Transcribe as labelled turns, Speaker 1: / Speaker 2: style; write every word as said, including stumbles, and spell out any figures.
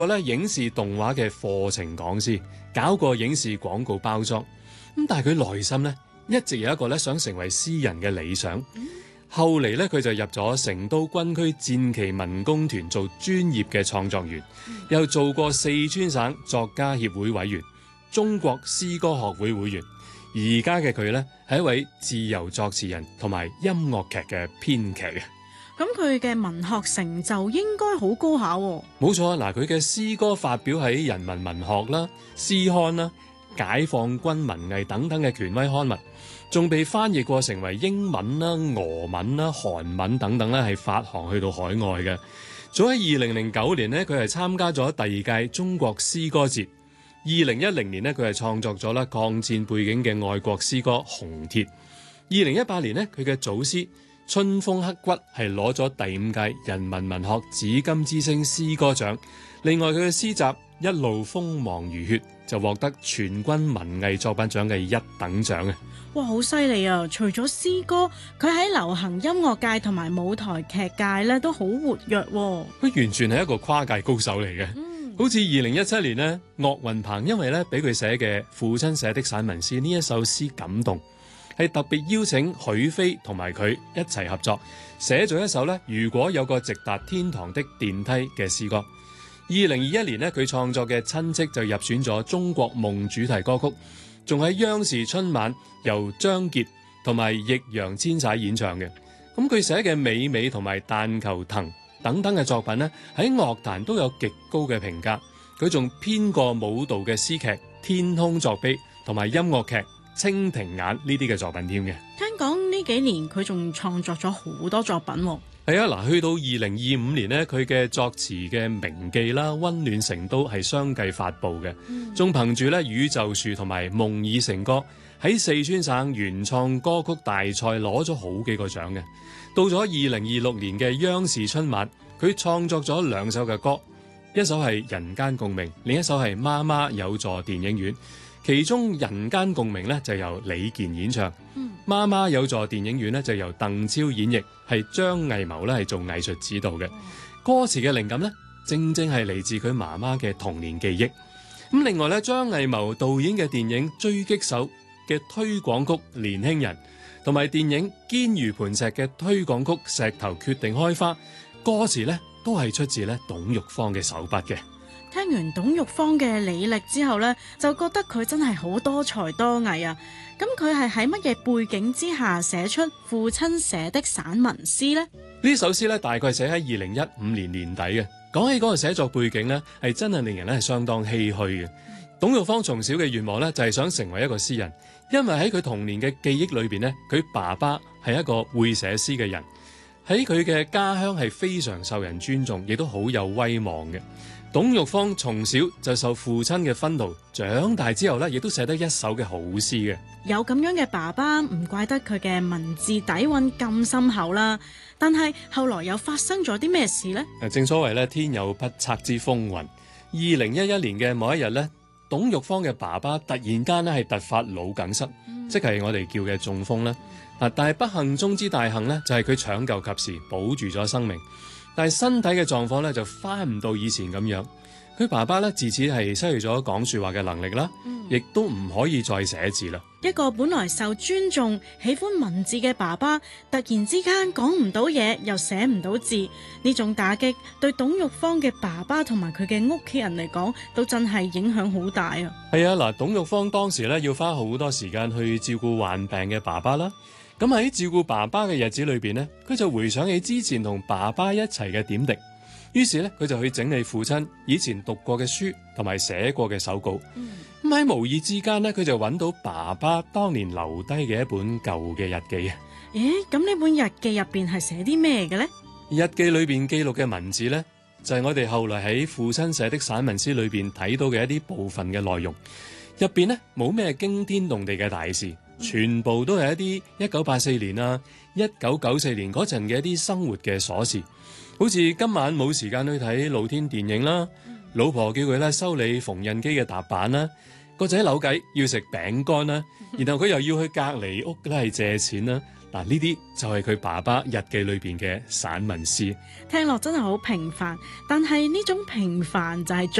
Speaker 1: 個咧影視動畫嘅課程講師，搞過影視廣告包裝。咁但係佢內心咧一直有一個咧想成為詩人嘅理想。嗯、後嚟咧佢就入咗成都軍區戰旗民工團做專業嘅創作員，嗯、又做過四川省作家協會委員、中國詩歌學會會員。而家嘅佢咧係一位自由作詞人同埋音樂劇嘅編劇嘅。
Speaker 2: 咁佢嘅文學成就應該好高下喎。
Speaker 1: 冇錯，嗱，佢嘅詩歌發表喺《人民文學》啦、《詩刊》啦、《解放軍文藝》等等嘅權威刊物，仲被翻譯過成為英文啦、俄文啦、韓文等等咧，係發行去到海外嘅。早喺二零零九年呢，佢係參加咗第二屆中國詩歌節。二零一零年呢，佢係創作咗啦抗戰背景嘅愛國詩歌《紅鐵》。二零一八年呢，佢嘅祖詩春風刻骨係攞咗第五屆人民文學紫金之星詩歌獎，另外佢嘅詩集一路鋒芒如血就獲得全軍文藝作品獎嘅一等獎啊！
Speaker 2: 哇，好犀利啊！除咗詩歌，佢喺流行音樂界同埋舞台劇界咧都好活躍。
Speaker 1: 佢完全係一個跨界高手嚟嘅。嗯、好似二零一七年呢，岳雲鵬因為咧俾佢寫嘅父親寫的散文詩呢一首詩感動，係特別邀請許飛同埋佢一齊合作，寫咗一首咧如果有個直達天堂的電梯嘅詩歌。二零二一年咧，佢創作嘅親戚就入選咗中國夢主題歌曲，仲喺央視春晚由張傑同埋易烊千璽演唱嘅。咁佢寫嘅美美同埋但求騰等等嘅作品咧，喺樂壇都有極高嘅評價。佢仲編過舞蹈嘅詩劇《天空作碑》同埋音樂劇《蜻蜓眼》呢啲嘅作品添嘅。
Speaker 2: 聽講呢幾年佢仲創作咗好多作品。
Speaker 1: 係啊，嗱，去到二零二五年呢，佢嘅作詞嘅名記啦，《溫暖成都》係相繼發布嘅，仲憑住咧《宇宙樹》同埋《夢已成歌》喺四川省原創歌曲大賽攞咗好幾個獎嘅。到咗二零二六年嘅央視春晚，佢創作咗兩首嘅歌，一首係《人間共鳴》，另一首係《媽媽有座電影院》。其中《人間共鳴》咧就由李健演唱，嗯、媽媽有座電影院咧就由鄧超演繹，係張藝謀咧係做藝術指導嘅。哦、歌詞嘅靈感咧，正正係嚟自佢媽媽嘅童年記憶。咁另外咧，張藝謀導演嘅電影《狙擊手》嘅推廣曲《年輕人》，同埋電影《堅如磐石》嘅推廣曲《石頭決定開花》，歌詞咧都係出自咧董玉芳嘅手筆嘅。
Speaker 2: 聽完董玉芳嘅履歷之後呢，就覺得佢真係好多才多藝啊！咁佢係喺乜嘢背景之下寫出父親寫的散文詩呢？
Speaker 1: 呢首詩咧大概寫喺二零一五年年底嘅。講起嗰個寫作背景呢，係真係令人咧係相當唏噓嘅。董玉芳從小嘅願望呢，就係想成為一個詩人，因為喺佢童年嘅記憶裏邊呢，佢爸爸係一個會寫詩嘅人，喺佢嘅家鄉係非常受人尊重，亦都好有威望嘅。董玉芳從小就受父親嘅熏陶，長大之後咧，亦都寫得一手嘅好詩嘅。
Speaker 2: 有咁樣嘅爸爸，唔怪得佢嘅文字底蘊咁深厚啦。但係後來又發生咗啲咩事呢？
Speaker 1: 正所謂咧，天有不測之風雲。二零一一年嘅某一日咧，董玉芳嘅爸爸突然間咧係突發腦梗塞，嗯、即係我哋叫嘅中風啦。嗱，但係不幸中之大幸咧，就係佢搶救及時，保住咗生命。但係身體嘅狀況咧就翻唔到以前咁樣，佢爸爸咧自此係失去咗講說話嘅能力啦，亦、嗯、都唔可以再寫字啦。
Speaker 2: 一個本來受尊重、喜歡文字嘅爸爸，突然之間講唔到嘢，又寫唔到字，呢種打擊對董玉芳嘅爸爸同埋佢嘅屋企人嚟講，都真係影響好大啊！
Speaker 1: 係啊，嗱，董玉芳當時咧要花好多時間去照顧患病嘅爸爸啦。咁喺照顧爸爸嘅日子裏邊呢，佢就回想起之前同爸爸一齊嘅點滴，於是咧佢就去整理父親以前讀過嘅書同埋寫過嘅手稿。咁喺、嗯、無意之間呢，佢就揾到爸爸當年留低嘅一本舊嘅日記啊！
Speaker 2: 咦，咁呢本日記入邊係寫啲咩嘅呢？
Speaker 1: 日記裏邊記錄嘅文字呢，就係、是、我哋後來喺父親寫的散文詩裏邊睇到嘅一啲部分嘅內容。入邊呢，冇咩驚天動地嘅大事。全部都係一啲一九八四年啊、一九九四年嗰陣嘅一啲生活嘅瑣事，好似今晚冇時間去睇露天電影啦，老婆叫佢咧修理縫紉機嘅踏板啦，個仔扭計要食餅乾啦，然後佢又要去隔離屋咧係借錢啦， 嗱，呢啲就係佢爸爸日記裏邊嘅散文詩。
Speaker 2: 聽落真係好平凡，但係呢種平凡就係最